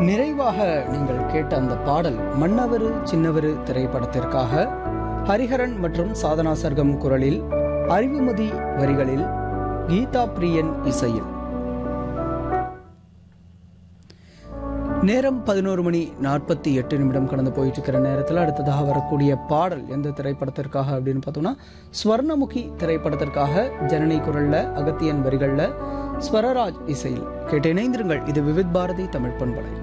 நிறைவாக நீங்கள் கேட்ட அந்த பாடல் மன்னவரு சின்னவரு திரைப்படத்திற்காக ஹரிஹரன் மற்றும் சாதனா சர்க்கம் குரலில், அறிவுமதி வரிகளில், கீதா பிரியன் இசையில். நேரம் 11:48 கடந்து போயிட்டு இருக்கிற நேரத்தில் அடுத்ததாக வரக்கூடிய பாடல் எந்த திரைப்படத்திற்காக அப்படின்னு பார்த்தோம்னா, ஸ்வர்ணமுகி திரைப்படத்திற்காக ஜனனி குரல்ல, அகத்தியன் வரிகள்ல, ஸ்வரராஜ் இசையில். கேட்டு இணைந்திருங்கள். இது விவித் பாரதி தமிழ் பண்பலை.